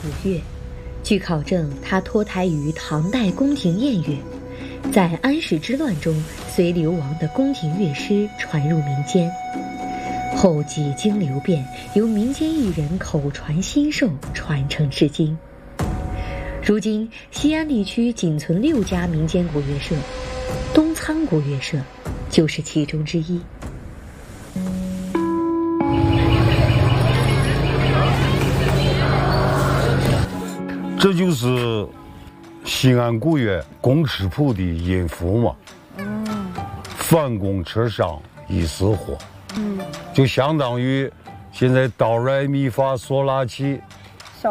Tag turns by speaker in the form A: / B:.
A: 古乐。据考证，它脱胎于唐代宫廷宴乐，在安史之乱中随流亡的宫廷乐师传入民间，后几经流变，由民间艺人口传心授，传承至今。如今西安地区仅存6家民间国乐社，东仓国乐社就是其中之一。
B: 这就是西安古乐工尺谱的音符嘛。翻工车上一丝火。就相当于现在哆来咪发嗦拉西